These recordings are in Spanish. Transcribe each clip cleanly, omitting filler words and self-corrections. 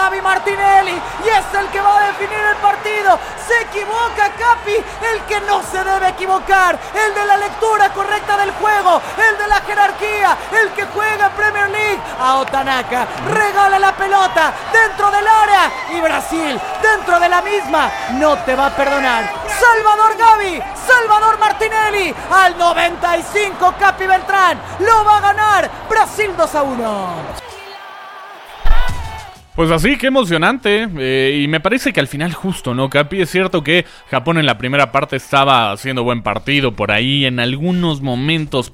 Gaby Martinelli y es el que va a definir el partido. Se equivoca Capi, el que no se debe equivocar, el de la lectura correcta del juego, el de la jerarquía, el que juega en Premier League. Ao Tanaka regala la pelota dentro del área y Brasil dentro de la misma no te va a perdonar. Salvador Gavi, Salvador Martinelli, al 95 Capi Beltrán, lo va a ganar Brasil 2-1. Pues así, qué emocionante, y me parece que al final justo, ¿no, Capi? Es cierto que Japón en la primera parte estaba haciendo buen partido, por ahí en algunos momentos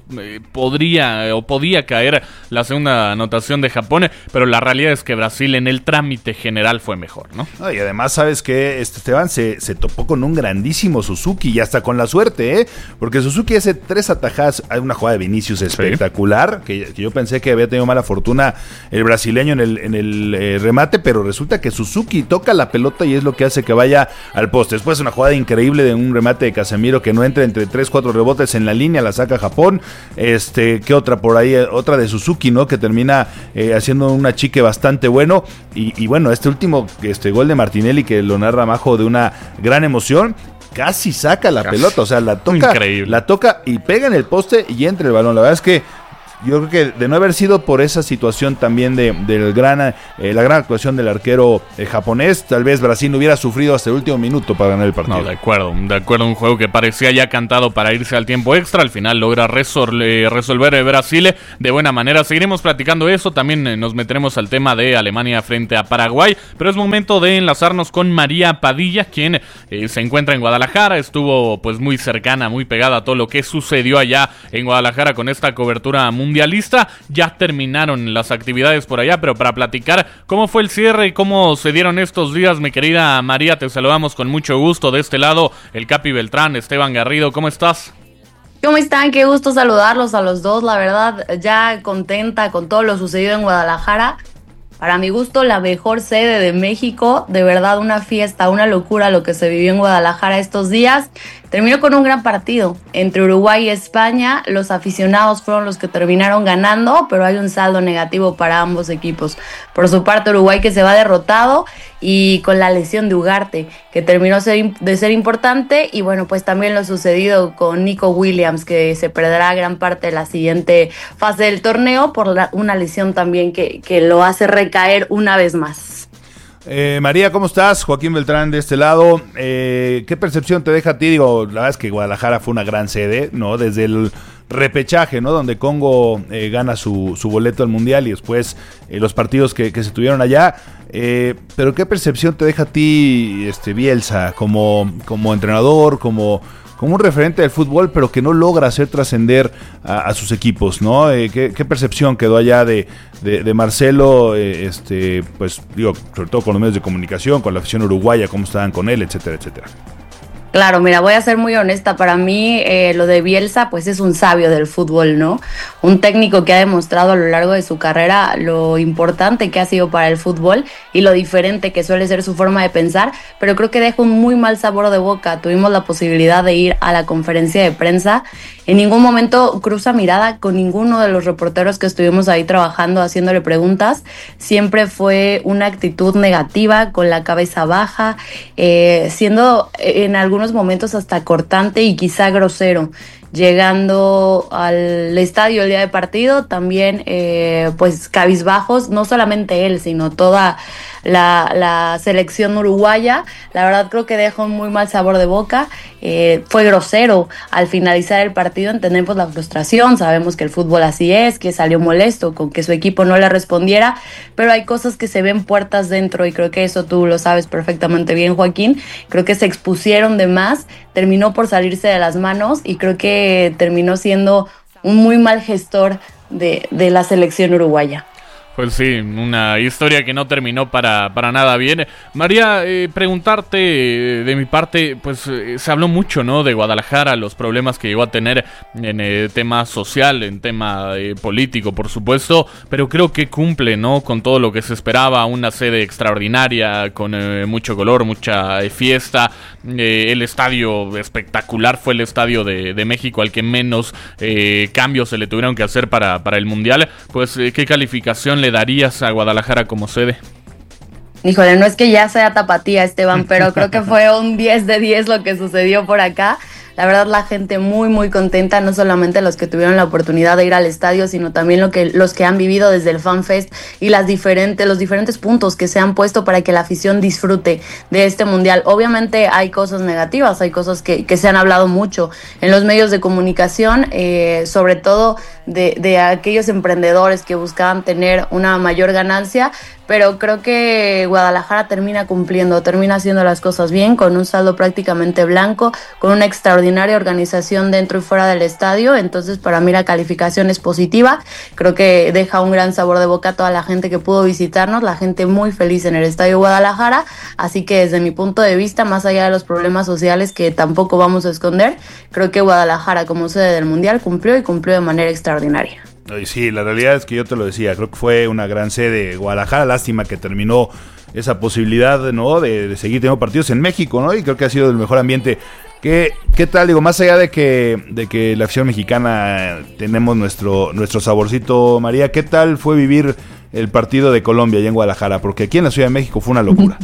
podía caer la segunda anotación de Japón, pero la realidad es que Brasil en el trámite general fue mejor, ¿no? Y además, ¿sabes qué? Esteban se topó con un grandísimo Suzuki y hasta con la suerte, porque Suzuki hace 3 atajadas, hay una jugada de Vinicius espectacular, sí, que yo pensé que había tenido mala fortuna el brasileño en el remate, pero resulta que Suzuki toca la pelota y es lo que hace que vaya al poste. Después una jugada increíble de un remate de Casemiro que no entra entre 3-4 rebotes en la línea, la saca Japón. ¿Qué otra por ahí? Otra de Suzuki, ¿no? Que termina haciendo un achique bastante bueno. Y bueno, este último gol de Martinelli que lo narra Majo de una gran emoción. Casi saca la pelota, o sea, la toca y pega en el poste y entra el balón. La verdad es que yo creo que de no haber sido por esa situación también de la gran actuación del arquero japonés, tal vez Brasil no hubiera sufrido hasta el último minuto para ganar el partido. No, de acuerdo, un juego que parecía ya cantado para irse al tiempo extra, al final logra resolver Brasil de buena manera. Seguiremos platicando eso, también nos meteremos al tema de Alemania frente a Paraguay, pero es momento de enlazarnos con María Padilla, quien se encuentra en Guadalajara, estuvo pues muy cercana, muy pegada a todo lo que sucedió allá en Guadalajara con esta cobertura mundialista. Ya terminaron las actividades por allá, pero para platicar cómo fue el cierre y cómo se dieron estos días, mi querida María, te saludamos con mucho gusto. De este lado, el Capi Beltrán, Esteban Garrido, ¿cómo estás? ¿Cómo están? Qué gusto saludarlos a los dos, la verdad, ya contenta con todo lo sucedido en Guadalajara. Para mi gusto, la mejor sede de México, de verdad una fiesta, una locura lo que se vivió en Guadalajara estos días. Terminó con un gran partido entre Uruguay y España. Los aficionados fueron los que terminaron ganando, pero hay un saldo negativo para ambos equipos. Por su parte, Uruguay que se va derrotado y con la lesión de Ugarte, que terminó de ser importante. Y bueno, pues también lo sucedido con Nico Williams, que se perderá gran parte de la siguiente fase del torneo por una lesión también que lo hace recaer una vez más. María, ¿cómo estás? Joaquín Beltrán de este lado. ¿Qué percepción te deja a ti? Digo, la verdad es que Guadalajara fue una gran sede, ¿no? Desde el repechaje, ¿no? Donde Congo gana su boleto al Mundial y después los partidos que se tuvieron allá. Pero ¿qué percepción te deja a ti, Bielsa, como entrenador, como un referente del fútbol, pero que no logra hacer trascender a sus equipos, ¿no? ¿Qué percepción quedó allá de Marcelo, pues digo, sobre todo con los medios de comunicación, con la afición uruguaya, cómo estaban con él, etcétera, etcétera? Claro, mira, voy a ser muy honesta, para mí lo de Bielsa pues es un sabio del fútbol, ¿no? Un técnico que ha demostrado a lo largo de su carrera lo importante que ha sido para el fútbol y lo diferente que suele ser su forma de pensar, pero creo que deja un muy mal sabor de boca. Tuvimos la posibilidad de ir a la conferencia de prensa, en ningún momento cruza mirada con ninguno de los reporteros que estuvimos ahí trabajando, haciéndole preguntas. Siempre fue una actitud negativa, con la cabeza baja, siendo en algunos momentos hasta cortante y quizá grosero. Llegando al estadio el día de partido, también pues cabizbajos, no solamente él, sino toda la selección uruguaya. La verdad creo que deja un muy mal sabor de boca. Fue grosero al finalizar el partido. Entendemos la frustración, sabemos que el fútbol así es, que salió molesto con que su equipo no le respondiera, pero hay cosas que se ven puertas dentro y creo que eso tú lo sabes perfectamente bien, Joaquín. Creo que se expusieron de más, terminó por salirse de las manos y creo que terminó siendo un muy mal gestor de la selección uruguaya. Pues sí, una historia que no terminó para nada bien. María, preguntarte de mi parte, pues se habló mucho, ¿no? De Guadalajara, los problemas que llegó a tener en el tema social, en tema político, por supuesto, pero creo que cumple, ¿no? Con todo lo que se esperaba, una sede extraordinaria, con mucho color, mucha fiesta, el estadio espectacular, fue el estadio de México al que menos cambios se le tuvieron que hacer para el Mundial. Pues, ¿qué calificación le darías a Guadalajara como sede? Híjole, no es que ya sea tapatía, Esteban, pero creo que fue un 10 de 10 lo que sucedió por acá. La verdad, la gente muy, muy contenta, no solamente los que tuvieron la oportunidad de ir al estadio, sino también los que han vivido desde el FanFest y los diferentes puntos que se han puesto para que la afición disfrute de este mundial. Obviamente hay cosas negativas, hay cosas que se han hablado mucho en los medios de comunicación, sobre todo de aquellos emprendedores que buscaban tener una mayor ganancia, pero creo que Guadalajara termina haciendo las cosas bien, con un saldo prácticamente blanco, con una extraordinaria organización dentro y fuera del estadio. Entonces para mí la calificación es positiva, creo que deja un gran sabor de boca a toda la gente que pudo visitarnos, la gente muy feliz en el estadio Guadalajara, así que desde mi punto de vista, más allá de los problemas sociales que tampoco vamos a esconder, creo que Guadalajara como sede del Mundial cumplió de manera extraordinaria. Sí, la realidad es que yo te lo decía, creo que fue una gran sede Guadalajara, lástima que terminó esa posibilidad, ¿no?, de seguir teniendo partidos en México, ¿no? Y creo que ha sido el mejor ambiente. ¿Qué tal? Digo, más allá de que la afición mexicana tenemos nuestro saborcito, María, ¿qué tal fue vivir el partido de Colombia allá en Guadalajara? Porque aquí en la Ciudad de México fue una locura.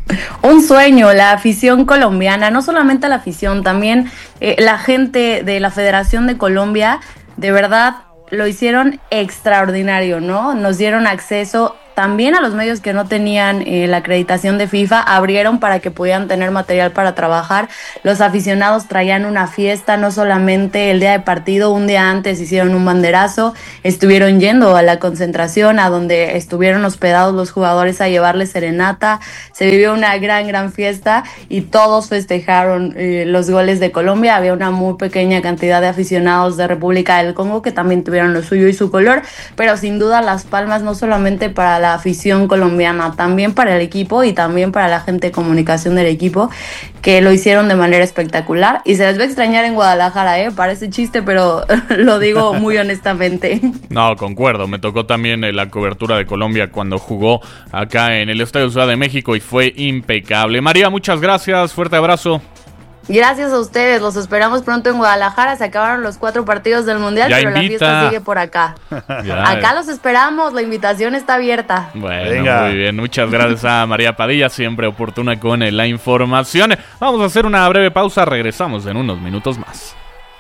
Un sueño, la afición colombiana, no solamente la afición, también la gente de la Federación de Colombia, de verdad lo hicieron extraordinario, ¿no? Nos dieron acceso también a los medios que no tenían la acreditación de FIFA, abrieron para que pudieran tener material para trabajar. Los aficionados traían una fiesta, no solamente el día de partido, un día antes hicieron un banderazo, estuvieron yendo a la concentración, a donde estuvieron hospedados los jugadores a llevarles serenata, se vivió una gran fiesta y todos festejaron los goles de Colombia. Había una muy pequeña cantidad de aficionados de República del Congo que también tuvieron lo suyo y su color, pero sin duda las palmas no solamente para la afición colombiana, también para el equipo y también para la gente de comunicación del equipo, que lo hicieron de manera espectacular y se les va a extrañar en Guadalajara, parece chiste, pero lo digo muy honestamente. No, concuerdo, me tocó también la cobertura de Colombia cuando jugó acá en el Estadio Ciudad de México y fue impecable. María, muchas gracias, fuerte abrazo. Gracias a ustedes, los esperamos pronto en Guadalajara. Se acabaron los 4 partidos del Mundial, ya pero invita. La fiesta sigue por acá. Acá los esperamos, la invitación está abierta. Bueno, venga. Muy bien, muchas gracias a María Padilla, siempre oportuna con la información. Vamos a hacer una breve pausa, regresamos en unos minutos más.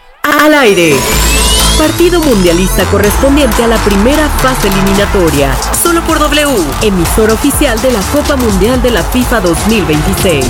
Al aire. Partido mundialista correspondiente a la primera fase eliminatoria. Solo por W, emisor oficial de la Copa Mundial de la FIFA 2026.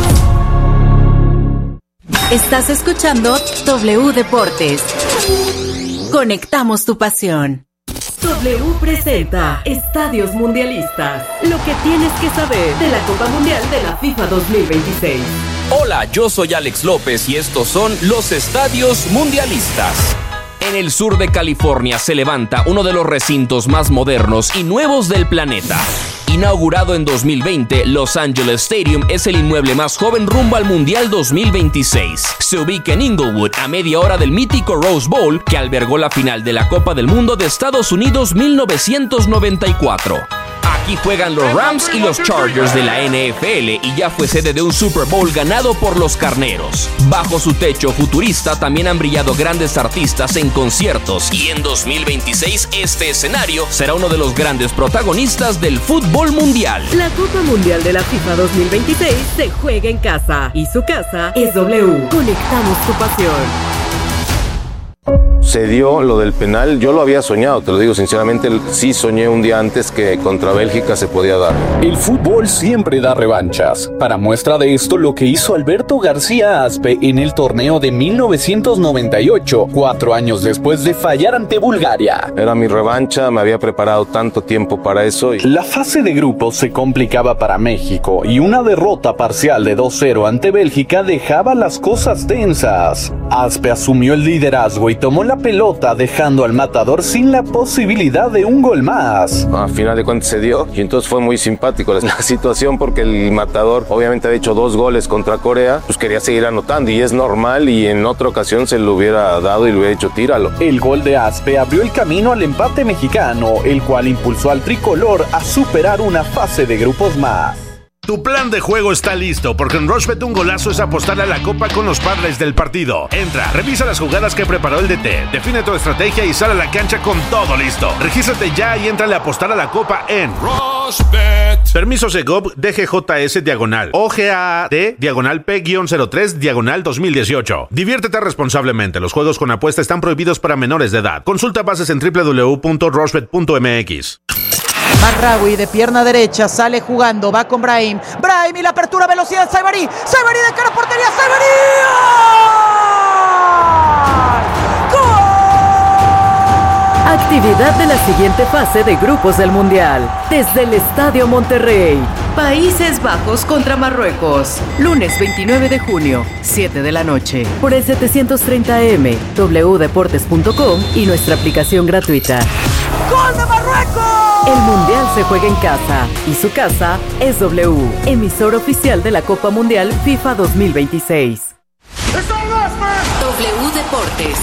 Estás escuchando W Deportes. Conectamos tu pasión. W presenta Estadios Mundialistas. Lo que tienes que saber de la Copa Mundial de la FIFA 2026. Hola, yo soy Alex López y estos son los Estadios Mundialistas. En el sur de California se levanta uno de los recintos más modernos y nuevos del planeta. Inaugurado en 2020, Los Angeles Stadium es el inmueble más joven rumbo al Mundial 2026. Se ubica en Inglewood, a media hora del mítico Rose Bowl, que albergó la final de la Copa del Mundo de Estados Unidos 1994. Aquí juegan los Rams y los Chargers de la NFL y ya fue sede de un Super Bowl ganado por los Carneros. Bajo su techo futurista también han brillado grandes artistas en conciertos y en 2026 este escenario será uno de los grandes protagonistas del fútbol mundial. La Copa Mundial de la FIFA 2026 se juega en casa y su casa es W. Conectamos tu pasión. Se dio lo del penal, yo lo había soñado, te lo digo sinceramente, sí soñé un día antes que contra Bélgica se podía dar. El fútbol siempre da revanchas. Para muestra de esto, lo que hizo Alberto García Aspe en el torneo de 1998, 4 años después de fallar ante Bulgaria. Era mi revancha, me había preparado tanto tiempo para eso. La fase de grupos se complicaba para México y una derrota parcial de 2-0 ante Bélgica dejaba las cosas tensas. Aspe asumió el liderazgo y tomó la pelota, dejando al matador sin la posibilidad de un gol más. A final de cuentas se dio y entonces fue muy simpático la situación porque el matador obviamente había hecho 2 goles contra Corea, pues quería seguir anotando y es normal y en otra ocasión se lo hubiera dado y le hubiera hecho tíralo. El gol de Aspe abrió el camino al empate mexicano, el cual impulsó al tricolor a superar una fase de grupos más. Tu plan de juego está listo, porque en Rushbet un golazo es apostar a la copa con los parlays del partido. Entra, revisa las jugadas que preparó el DT, define tu estrategia y sal a la cancha con todo listo. Regístrate ya y entrale a apostar a la copa en Rushbet. Permiso Segov DGJS diagonal OGAD diagonal P-03 diagonal 2018. Diviértete responsablemente. Los juegos con apuesta están prohibidos para menores de edad. Consulta bases en www.rushbet.mx. Marraoui de pierna derecha, sale jugando, va con Brahim y la apertura, velocidad, Saibari de cara a portería, Saibari. ¡Gol! Actividad de la siguiente fase de grupos del Mundial. Desde el Estadio Monterrey, Países Bajos contra Marruecos. Lunes 29 de junio, 7 de la noche. Por el 730M, wdeportes.com y nuestra aplicación gratuita. ¡Gol de Marruecos! El Mundial se juega en casa y su casa es W, emisor oficial de la Copa Mundial FIFA 2026. W Deportes.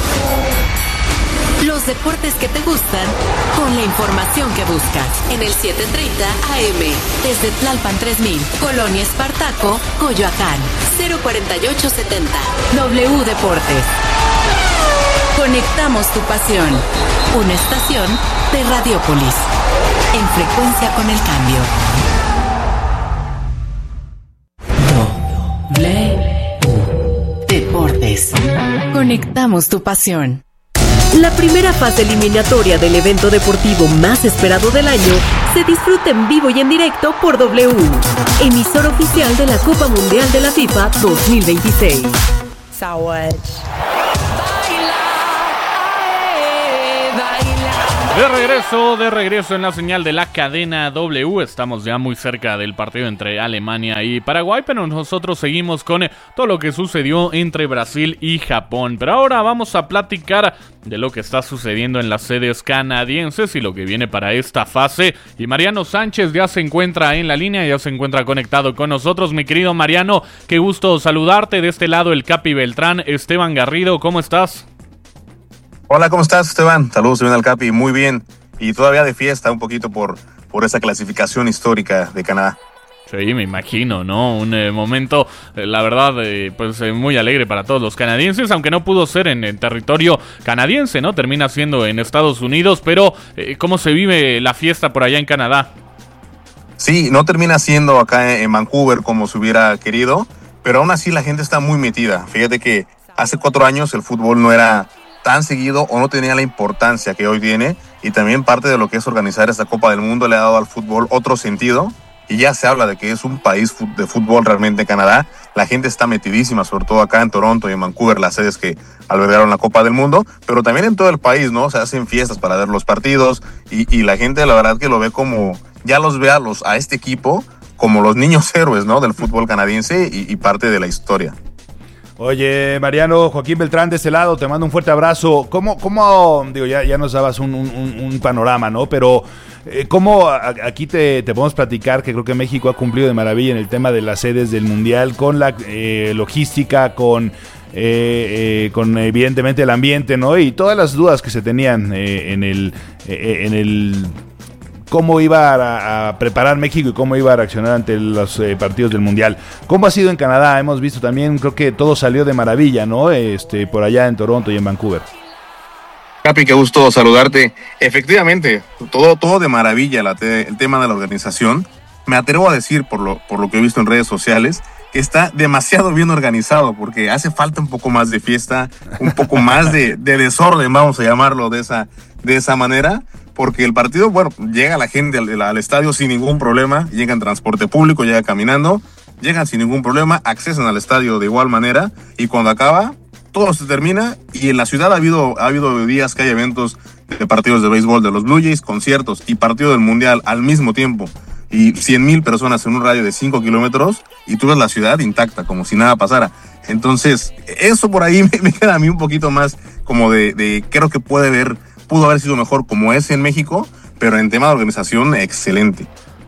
Los deportes que te gustan con la información que buscas. En el 730 AM, desde Tlalpan 3000, Colonia Espartaco, Coyoacán, 04870. W Deportes. Conectamos tu pasión. Una estación de Radiópolis. En frecuencia con el cambio. W Deportes. Conectamos tu pasión. La primera fase eliminatoria del evento deportivo más esperado del año se disfruta en vivo y en directo por W, emisor oficial de la Copa Mundial de la FIFA 2026. De regreso en la señal de la cadena W. Estamos ya muy cerca del partido entre Alemania y Paraguay, pero nosotros seguimos con todo lo que sucedió entre Brasil y Japón. Pero ahora vamos a platicar de lo que está sucediendo en las sedes canadienses y lo que viene para esta fase. Y Mariano Sánchez ya se encuentra en la línea, ya se encuentra conectado con nosotros. Mi querido Mariano, qué gusto saludarte. De este lado el Capi Beltrán, Esteban Garrido, ¿cómo estás? Hola, ¿cómo estás, Esteban? Saludos, Esteban al Capi, muy bien. Y todavía de fiesta un poquito por esa clasificación histórica de Canadá. Sí, me imagino, ¿no? Un momento, la verdad, muy alegre para todos los canadienses, aunque no pudo ser en el territorio canadiense, ¿no? Termina siendo en Estados Unidos, pero ¿cómo se vive la fiesta por allá en Canadá? Sí, no termina siendo acá en Vancouver como se hubiera querido, pero aún así la gente está muy metida. Fíjate que hace 4 años el fútbol no era tan seguido o no tenía la importancia que hoy tiene, y también parte de lo que es organizar esta Copa del Mundo le ha dado al fútbol otro sentido, y ya se habla de que es un país de fútbol realmente Canadá. La gente está metidísima, sobre todo acá en Toronto y en Vancouver, las sedes que albergaron la Copa del Mundo, pero también en todo el país, ¿no? Se hacen fiestas para ver los partidos, y la gente la verdad que lo ve como, ya los ve a este equipo como los niños héroes, ¿no? Del fútbol canadiense y parte de la historia. Oye, Mariano, Joaquín Beltrán de este lado, te mando un fuerte abrazo. ¿Cómo digo, ya nos dabas un panorama, ¿no? Pero, ¿cómo aquí te podemos platicar que creo que México ha cumplido de maravilla en el tema de las sedes del Mundial, con la logística, con evidentemente el ambiente, ¿no? Y todas las dudas que se tenían en el cómo iba a preparar México y cómo iba a reaccionar ante los partidos del Mundial. ¿Cómo ha sido en Canadá? Hemos visto también, creo que todo salió de maravilla, ¿no? Por allá en Toronto y en Vancouver. Capi, qué gusto saludarte. Efectivamente, todo de maravilla el tema de la organización. Me atrevo a decir, por lo que he visto en redes sociales, que está demasiado bien organizado, porque hace falta un poco más de fiesta, un poco más de desorden, vamos a llamarlo de esa manera. Porque el partido, bueno, llega la gente al estadio sin ningún problema, llega en transporte público, llega caminando, llegan sin ningún problema, accesan al estadio de igual manera, y cuando acaba, todo se termina, y en la ciudad ha habido días que hay eventos de partidos de béisbol de los Blue Jays, conciertos y partido del Mundial al mismo tiempo, y 100,000 personas en un radio de 5 kilómetros, y tú ves la ciudad intacta, como si nada pasara. Entonces, eso por ahí me queda a mí un poquito más como de creo que pudo haber sido mejor como es en México, pero en tema de organización, excelente.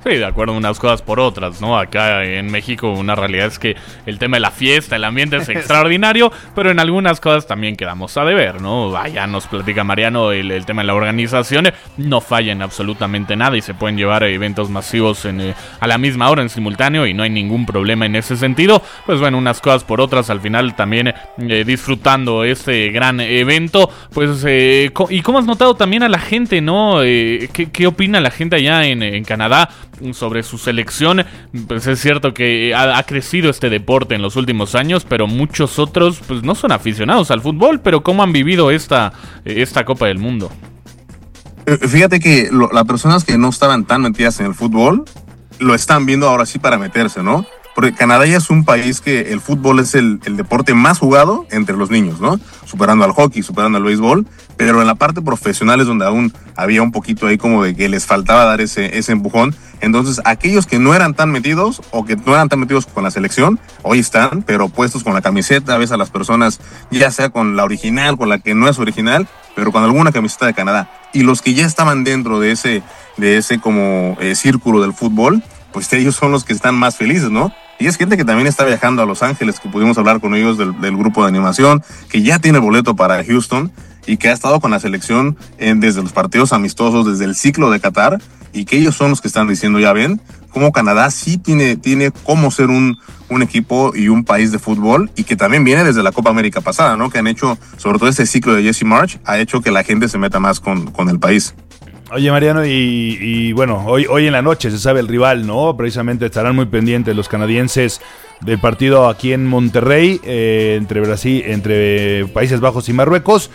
Sí, de acuerdo, unas cosas por otras, ¿no? Acá en México una realidad es que el tema de la fiesta, el ambiente es extraordinario, pero en algunas cosas también quedamos a deber, ¿no? Allá nos platica Mariano el tema de la organización, no falla en absolutamente nada y se pueden llevar eventos masivos a la misma hora en simultáneo y no hay ningún problema en ese sentido. Pues bueno, unas cosas por otras, al final también disfrutando este gran evento, pues y cómo has notado también a la gente, ¿no? ¿Qué opina la gente allá en Canadá sobre su selección? Pues es cierto que ha crecido este deporte en los últimos años, pero muchos otros pues no son aficionados al fútbol, pero ¿cómo han vivido esta Copa del Mundo? Fíjate que las personas que no estaban tan metidas en el fútbol lo están viendo ahora sí para meterse, ¿no? Porque Canadá ya es un país que el fútbol es el deporte más jugado entre los niños, ¿no? Superando al hockey, superando al béisbol, pero en la parte profesional es donde aún había un poquito ahí como de que les faltaba dar ese empujón. Entonces, aquellos que no eran tan metidos o que no eran tan metidos con la selección, hoy están, pero puestos con la camiseta, ves a las personas, ya sea con la original, con la que no es original, pero con alguna camiseta de Canadá. Y los que ya estaban dentro de ese como círculo del fútbol, pues ellos son los que están más felices, ¿no? Y es gente que también está viajando a Los Ángeles, que pudimos hablar con ellos del grupo de animación, que ya tiene boleto para Houston y que ha estado con la selección desde los partidos amistosos, desde el ciclo de Qatar, y que ellos son los que están diciendo, ya ven, cómo Canadá sí tiene cómo ser un equipo y un país de fútbol, y que también viene desde la Copa América pasada, ¿no? Que han hecho, sobre todo ese ciclo de Jesse March, ha hecho que la gente se meta más con el país. Oye, Mariano, y bueno, hoy en la noche se sabe el rival, ¿no? Precisamente estarán muy pendientes los canadienses del partido aquí en Monterrey, entre Países Bajos y Marruecos.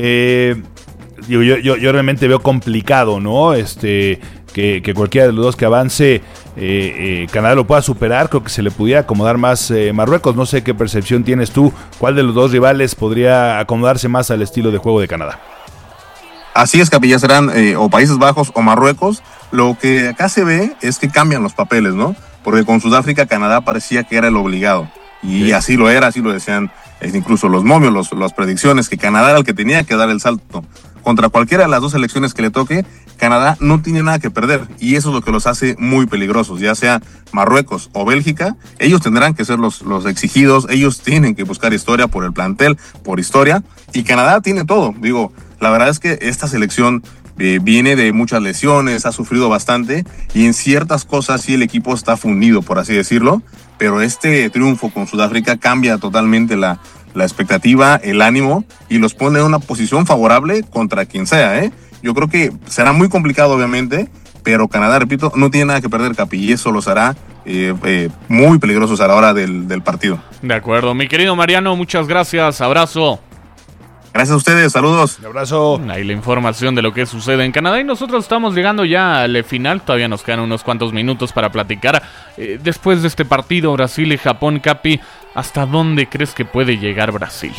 Yo realmente veo complicado, ¿no? Que cualquiera de los dos que avance, Canadá lo pueda superar. Creo que se le pudiera acomodar más Marruecos. No sé qué percepción tienes tú. ¿Cuál de los dos rivales podría acomodarse más al estilo de juego de Canadá? Así es, Capi, ya serán o Países Bajos o Marruecos. Lo que acá se ve es que cambian los papeles, ¿no? Porque con Sudáfrica, Canadá parecía que era el obligado. Y sí, así lo era, así lo decían incluso los momios, las predicciones, que Canadá era el que tenía que dar el salto. Contra cualquiera de las dos selecciones que le toque, Canadá no tiene nada que perder. Y eso es lo que los hace muy peligrosos. Ya sea Marruecos o Bélgica, ellos tendrán que ser los exigidos. Ellos tienen que buscar historia por el plantel, por historia. Y Canadá tiene todo. Digo, la verdad es que esta selección viene de muchas lesiones, ha sufrido bastante, y en ciertas cosas sí el equipo está fundido, por así decirlo, pero este triunfo con Sudáfrica cambia totalmente la expectativa, el ánimo, y los pone en una posición favorable contra quien sea, ¿eh? Yo creo que será muy complicado, obviamente, pero Canadá, repito, no tiene nada que perder, Capi, y eso los hará muy peligrosos a la hora del partido. De acuerdo, mi querido Mariano, muchas gracias, abrazo. Gracias a ustedes, saludos. Un abrazo. Ahí la información de lo que sucede en Canadá, y nosotros estamos llegando ya al final. Todavía nos quedan unos cuantos minutos para platicar. Después de este partido, Brasil y Japón, Capi, ¿hasta dónde crees que puede llegar Brasil?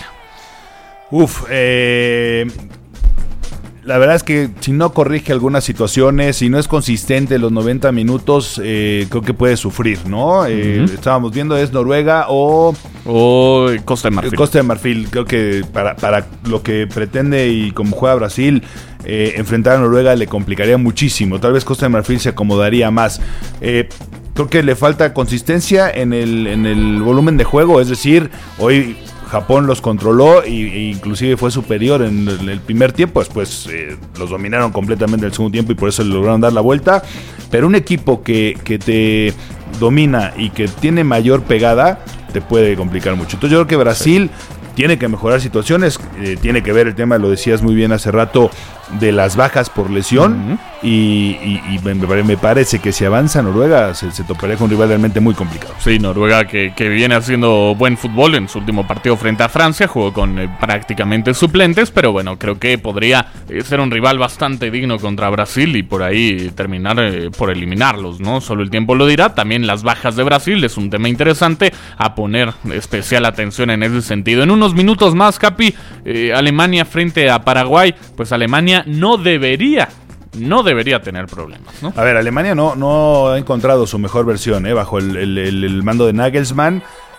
La verdad es que si no corrige algunas situaciones, si no es consistente los 90 minutos, creo que puede sufrir, ¿no? Estábamos viendo, es Noruega o Costa de Marfil. Costa de Marfil. Creo que para lo que pretende y como juega Brasil, enfrentar a Noruega le complicaría muchísimo. Tal vez Costa de Marfil se acomodaría más. Creo que le falta consistencia en el volumen de juego, es decir, hoy Japón los controló e inclusive fue superior en el primer tiempo. Después los dominaron completamente en el segundo tiempo y por eso le lograron dar la vuelta. Pero un equipo que te domina y que tiene mayor pegada te puede complicar mucho. Entonces yo creo que Brasil tiene que mejorar situaciones, tiene que ver el tema, lo decías muy bien hace rato, de las bajas por lesión, y me parece que si avanza Noruega se toparía con un rival realmente muy complicado. Sí, Noruega que viene haciendo buen fútbol en su último partido frente a Francia, jugó con prácticamente suplentes, pero bueno, creo que podría ser un rival bastante digno contra Brasil y por ahí terminar por eliminarlos, ¿no? Solo el tiempo lo dirá. También las bajas de Brasil es un tema interesante a poner especial atención en ese sentido. En unos minutos más, Capi, Alemania frente a Paraguay, pues Alemania no debería tener problemas, ¿no? A ver, Alemania no ha encontrado su mejor versión, bajo el mando de Nagelsmann.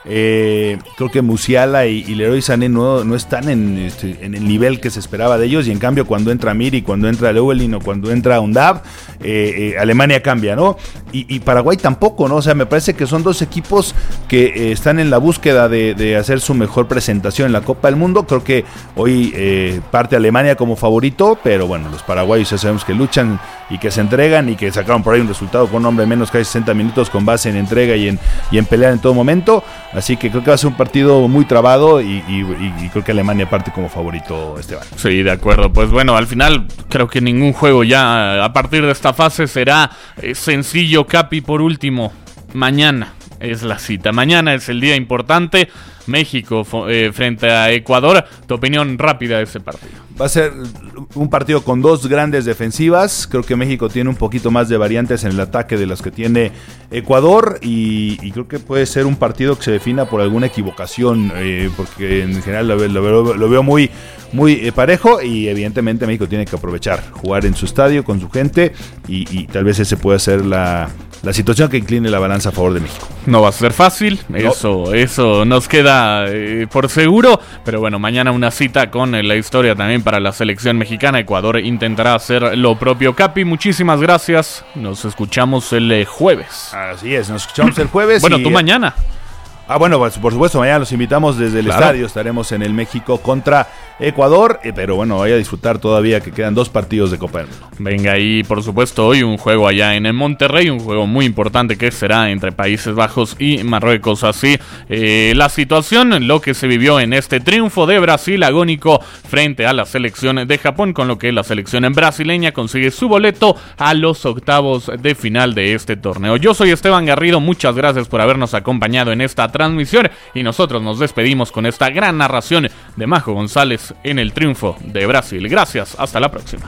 Creo que Musiala y Leroy Sané no están en el nivel que se esperaba de ellos, y en cambio cuando entra Miri, cuando entra Llewellyn o cuando entra Undav, Alemania cambia, ¿no? Y Paraguay tampoco, ¿no? O sea, me parece que son dos equipos que están en la búsqueda de hacer su mejor presentación en la Copa del Mundo. Creo que hoy parte Alemania como favorito, pero bueno, los paraguayos ya sabemos que luchan y que se entregan y que sacaron por ahí un resultado con un hombre menos casi 60 minutos con base en entrega y en pelear en todo momento. Así que creo que va a ser un partido muy trabado y creo que Alemania parte como favorito, Esteban. Sí, de acuerdo. Pues bueno, al final creo que ningún juego ya a partir de esta fase será sencillo. Capi, por último, mañana es la cita. Mañana es el día importante. México frente a Ecuador. Tu opinión rápida de ese partido. Va a ser un partido con dos grandes defensivas. Creo que México tiene un poquito más de variantes en el ataque de las que tiene Ecuador, y creo que puede ser un partido que se defina por alguna equivocación, porque en general lo veo muy parejo, y evidentemente México tiene que aprovechar, jugar en su estadio con su gente, y tal vez ese puede ser la situación que incline la balanza a favor de México. No va a ser fácil, no. Eso nos queda por seguro, pero bueno, mañana una cita con la historia también para la selección mexicana. Ecuador intentará hacer lo propio. Capi, muchísimas gracias, nos escuchamos el jueves. Así es, nos escuchamos el jueves. Bueno, tú mañana. Bueno, pues, por supuesto, mañana los invitamos desde el estadio. Estaremos en el México contra Ecuador, pero bueno, vaya a disfrutar todavía, que quedan 2 partidos de Copa del Mundo. Venga, y por supuesto hoy un juego allá en Monterrey, un juego muy importante que será entre Países Bajos y Marruecos. Así la situación, lo que se vivió en este triunfo de Brasil agónico frente a la selección de Japón, con lo que la selección brasileña consigue su boleto a los octavos de final de este torneo. Yo soy Esteban Garrido, muchas gracias por habernos acompañado en esta transmisión, y nosotros nos despedimos con esta gran narración de Majo González en el triunfo de Brasil. Gracias, hasta la próxima.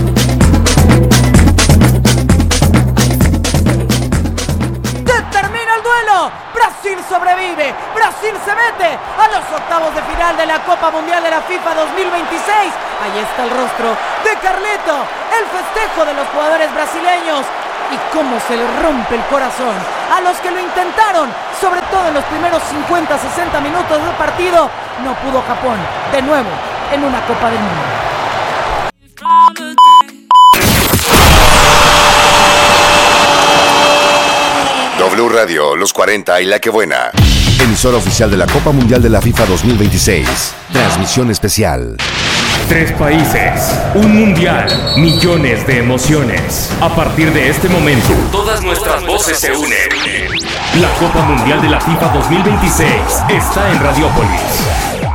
¡Termina el duelo! ¡Brasil sobrevive! ¡Brasil se mete a los octavos de final de la Copa Mundial de la FIFA 2026! Ahí está el rostro de Carleto, el festejo de los jugadores brasileños. Y cómo se le rompe el corazón a los que lo intentaron, sobre todo en los primeros 50-60 minutos del partido. No pudo Japón, de nuevo, en una Copa del Mundo. W Radio, los 40 y La Que Buena. Emisora oficial de la Copa Mundial de la FIFA 2026. Transmisión especial. 3 países, un mundial, millones de emociones. A partir de este momento, Todas nuestras voces se unen. la Copa Mundial de la FIFA 2026 está en Radiópolis.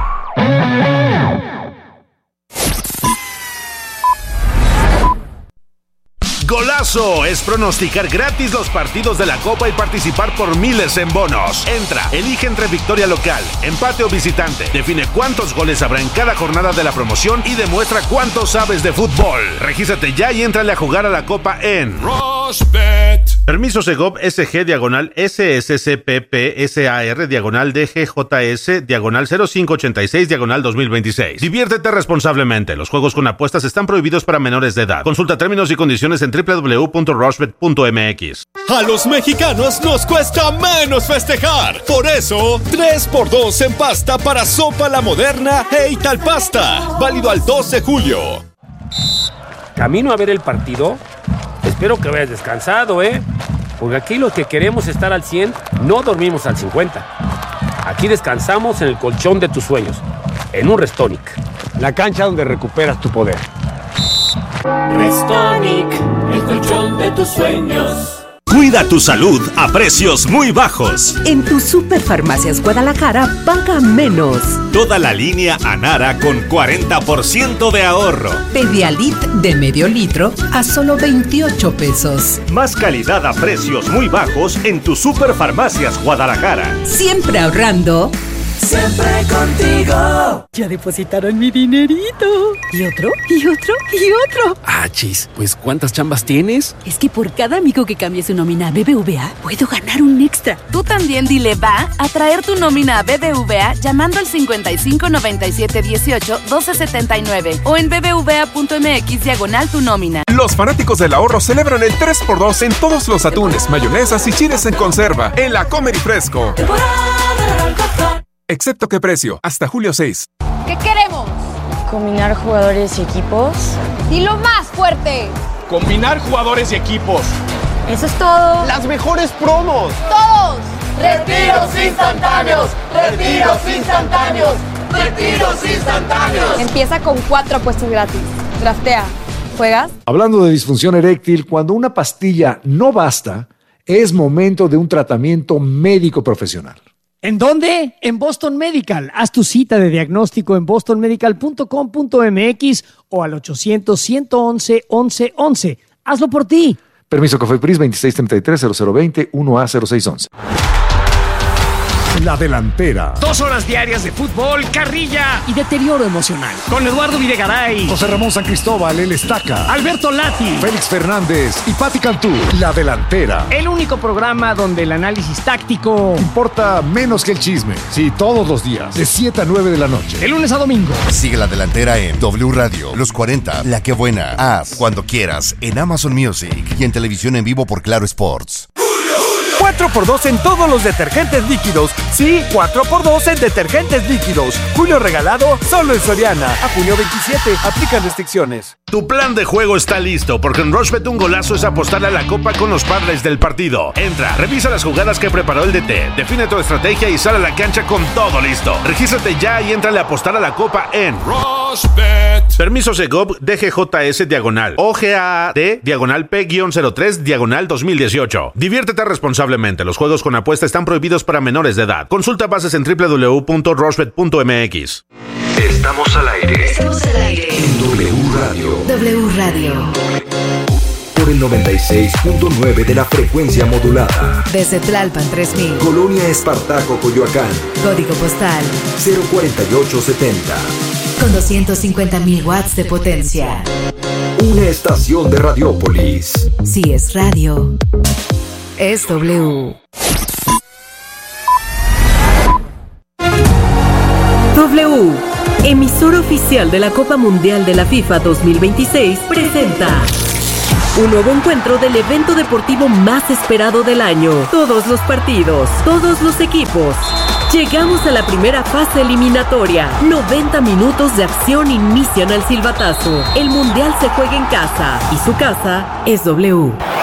Golazo es pronosticar gratis los partidos de la Copa y participar por miles en bonos. Entra, elige entre victoria local, empate o visitante. Define cuántos goles habrá en cada jornada de la promoción y demuestra cuánto sabes de fútbol. Regístrate ya y éntrale a jugar a la Copa en Rushbet. Permiso Segov SG diagonal SSCPP SAR diagonal DGJS diagonal 0586 diagonal 2026. Diviértete responsablemente. Los juegos con apuestas están prohibidos para menores de edad. Consulta términos y condiciones en www.rushbet.mx. A los mexicanos nos cuesta menos festejar. Por eso, 3x2 en pasta para Sopa La Moderna e Italpasta. Válido al 2 de julio. Camino a ver el partido. Espero que vayas descansado, porque aquí los que queremos estar al 100 no dormimos al 50. Aquí descansamos en el colchón de tus sueños, en un Restonic, la cancha donde recuperas tu poder. Restonic, el colchón de tus sueños. Cuida tu salud a precios muy bajos. En tu Superfarmacias Guadalajara paga menos. Toda la línea Anara con 40% de ahorro. Pedialit de medio litro a solo 28 pesos. Más calidad a precios muy bajos en tu Superfarmacias Guadalajara. Siempre ahorrando. siempre contigo. Ya depositaron mi dinerito. ¿Y otro? ¿Y otro? ¿Y otro? Ah, chis, pues ¿cuántas chambas tienes? Es que por cada amigo que cambie su nómina a BBVA, puedo ganar un extra. Tú también dile va a traer tu nómina a BBVA llamando al 55 97 18 12 79 o en bbva.mx /tu nómina. Los fanáticos del ahorro celebran el 3x2 en todos los atunes, mayonesas y chiles en conserva en la Comer y Fresco. Excepto qué precio, hasta julio 6. ¿Qué queremos? Combinar jugadores y equipos. Dilo más fuerte. Combinar jugadores y equipos. Eso es todo. Las mejores promos. Todos. Retiros instantáneos. Retiros instantáneos. Retiros instantáneos. Empieza con 4 apuestas gratis. Draftea. ¿Juegas? Hablando de disfunción eréctil, cuando una pastilla no basta, es momento de un tratamiento médico profesional. ¿En dónde? En Boston Medical. Haz tu cita de diagnóstico en bostonmedical.com.mx o al 800-111-1111. Hazlo por ti. Permiso COFEPRIS 2633-0020 1A0611. La Delantera. 2 horas diarias de fútbol, carrilla y deterioro emocional. Con Eduardo Videgaray, José Ramón San Cristóbal, El Estaca, Alberto Lati, Félix Fernández y Pati Cantú. La Delantera. El único programa donde el análisis táctico importa menos que el chisme. Sí, todos los días, de 7 a 9 de la noche. De lunes a domingo. Sigue La Delantera en W Radio, Los 40, La Que Buena, Haz, Cuando Quieras, en Amazon Music y en televisión en vivo por Claro Sports. 4x2 en todos los detergentes líquidos. Sí, 4x2 en detergentes líquidos. Julio regalado solo en Soriana. A junio 27. Aplican restricciones. Tu plan de juego está listo, porque en Rochebet un golazo es apostarle a la copa con los padres del partido. Entra, revisa las jugadas que preparó el DT, define tu estrategia y sal a la cancha con todo listo. Regístrate ya y entrale a apostar a la copa en Rochebet. Permiso Segov DGJS diagonal OGAAD diagonal P-03 diagonal 2018. Diviértete responsablemente. Los juegos con apuesta están prohibidos para menores de edad. Consulta bases en www.rochebet.mx. Estamos al aire. Estamos al aire. En W Radio. W Radio. Por el 96.9 de la frecuencia modulada. Desde Tlalpan 3000. Colonia Espartaco, Coyoacán. Código postal 04870. Con 250.000 watts de potencia. Una estación de Radiópolis. Si es radio, es W. W, emisor oficial de la Copa Mundial de la FIFA 2026, presenta un nuevo encuentro del evento deportivo más esperado del año. Todos los partidos, todos los equipos. Llegamos a la primera fase eliminatoria. 90 minutos de acción inician al silbatazo. El Mundial se juega en casa y su casa es W.